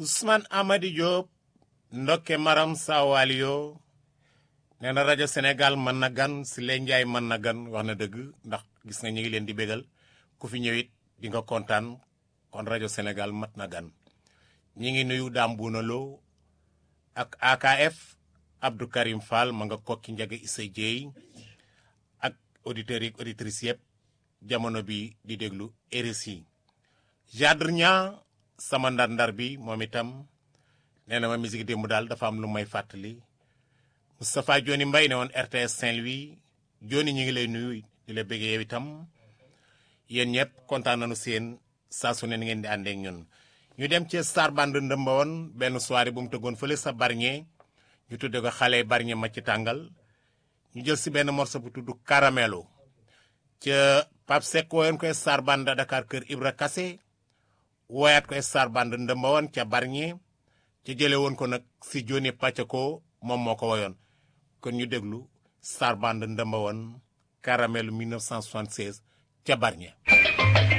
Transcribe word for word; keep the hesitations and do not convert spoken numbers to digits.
Ousmane Amady Diop ndokke Maram Sawalio nee na rajo Sénégal mën na gan si leen Njaay mën na gan wax na dëgg ndax gis nga ñu ngi leen di bégal ku fi ñëwit di nga kontaan kon rajo Sénégal mat na gan ñi ngi nuyu Dame Bouna Lo ak A K F Abdou Karim Fall ma nga kokki Njaga Issa Dieye ak auditeurs yi auditrices yëpp jamono bi di déglu R S I Jadre Niang sama ndar-ndar bi moom itam nee na ma musique démb daal dafa am lu may fàttali Moustapha Joni Mbaye ne woon R T S Saint-Louis Joni ñu ngi lay nuyu di la bëggee yow itam yéen ñëpp kontaan nañu seen saa su ne ni ngeen di àndee ak ñun. ñu dem ci Star Band ndëmba woon benn soirée bu mu tëggoon fële sa Bargny ñu tudde ko xale Bargny ma ci tàngal ñu jël si benn morceau bu tudd Caramelo ca Pape Seck woyoon koy Star Band Dakar kër Ibra Kassé woyaat koy Star Band ndëmba woon ca Bargny ca jële woon ko nag si Joni Pacheco moom moo ko woyoon kon ñu déglu Star Band ndëmba woon Caramelo mille neuf cent soixante-seize ca Bargny